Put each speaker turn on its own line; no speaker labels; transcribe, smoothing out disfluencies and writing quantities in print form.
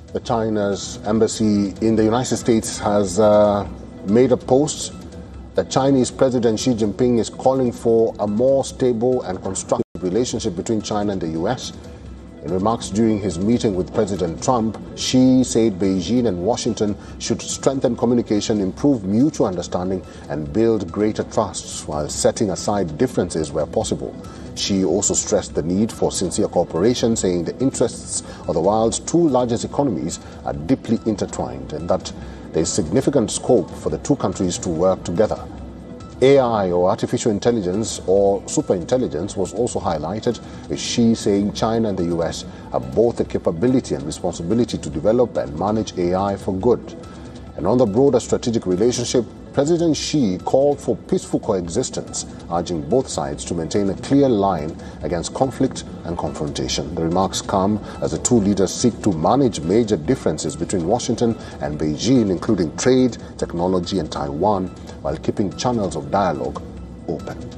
China's embassy in the United States has made a post that Chinese President Xi Jinping is calling for a more stable and constructive relationship between China and the U.S. In remarks during his meeting with President Trump, Xi said Beijing and Washington should strengthen communication, improve mutual understanding, and build greater trust while setting aside differences where possible. Xi also stressed the need for sincere cooperation, saying the interests of the world's two largest economies are deeply intertwined and that there is significant scope for the two countries to work together. AI, or artificial intelligence, or superintelligence, was also highlighted, with Xi saying China and the US have both the capability and responsibility to develop and manage AI for good. And on the broader strategic relationship, President Xi called for peaceful coexistence, urging both sides to maintain a clear line against conflict and confrontation. The remarks come as the two leaders seek to manage major differences between Washington and Beijing, including trade, technology, and Taiwan, while keeping channels of dialogue open.